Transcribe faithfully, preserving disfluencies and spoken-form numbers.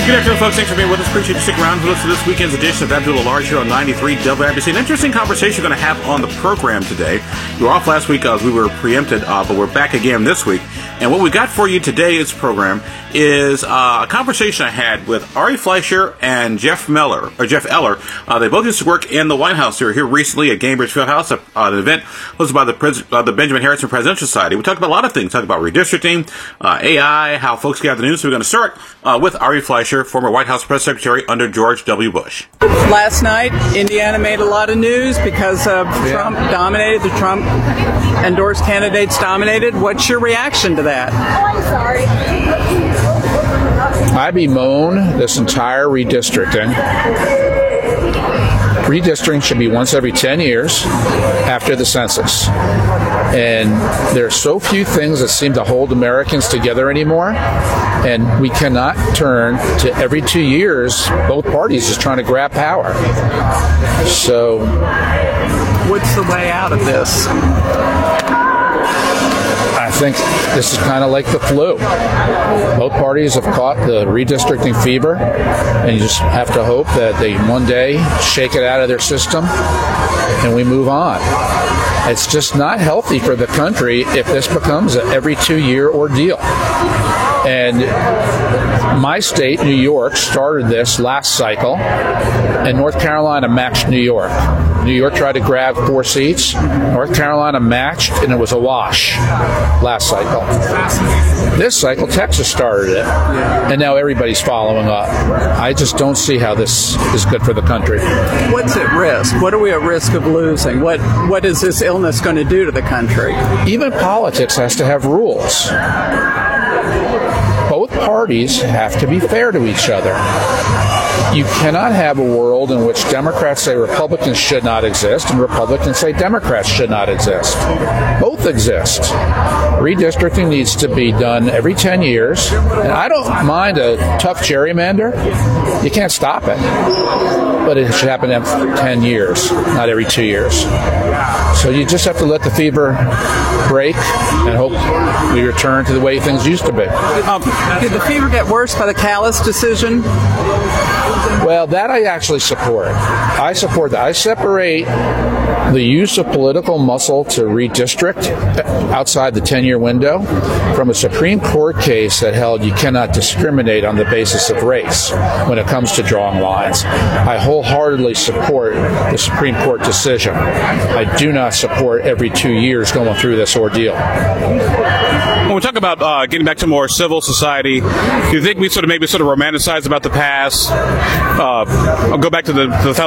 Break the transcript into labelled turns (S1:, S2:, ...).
S1: Good afternoon, folks. Thanks for being with us. Appreciate you sticking around to listen to this weekend's edition of Abdullah Large here on ninety-three W A B C. An interesting conversation we're going to have on the program today. We were off last week as we were preempted, uh, but we're back again this week. And what we got for you today's program is uh, a conversation I had with Ari Fleischer and Jeff Miller, or Jeff Eller. Uh, they both used to work in the White House. They were here recently at Gainbridge Fieldhouse, uh, an event hosted by the, Pres- uh, the Benjamin Harrison Presidential Society. We talked about a lot of things. Talked about redistricting, uh, A I, how folks gather the news. So we're going to start uh, with Ari Fleischer, former White House press secretary under George W. Bush.
S2: Last night, Indiana made a lot of news because of
S3: Yeah.
S2: Trump dominated. The Trump endorsed candidates dominated. What's your reaction to that?
S4: Oh, I'm sorry.
S3: I bemoan this entire redistricting. Redistricting should be once every ten years after the census. And there are so few things that seem to hold Americans together anymore. And we cannot turn to every two years, both parties just trying to grab power. So,
S2: What's the way out of this?
S3: I think this is kind of like the flu. Both parties have caught the redistricting fever, and you just have to hope that they one day shake it out of their system and we move on. It's just not healthy for the country if this becomes an every two-year ordeal. And my state, New York, started this last cycle, and North Carolina matched New York. New York tried to grab four seats. North Carolina matched, and it was a wash last cycle. This cycle, Texas started it, and now everybody's following up. I just don't see how this is good for the country.
S2: What's at risk? What are we at risk of losing? What What is this illness going to do to the country?
S3: Even politics has to have rules. Both parties have to be fair to each other. You cannot have a world in which Democrats say Republicans should not exist and Republicans say Democrats should not exist. Both exist. Redistricting needs to be done every ten years. And I don't mind a tough gerrymander. You can't stop it. But it should happen every ten years, not every two years. So you just have to let the fever break and hope we return to the way things used to be.
S2: Um, did the fever get worse by the Callis decision?
S3: Well, that I actually support. I support that. I separate the use of political muscle to redistrict outside the ten-year window from a Supreme Court case that held you cannot discriminate on the basis of race when it comes to drawing lines. I wholeheartedly support the Supreme Court decision. I do not support every two years going through this ordeal.
S1: When we talk about uh, getting back to more civil society, do you think we sort of maybe sort of romanticize about the past? Uh, I'll go back to the, to the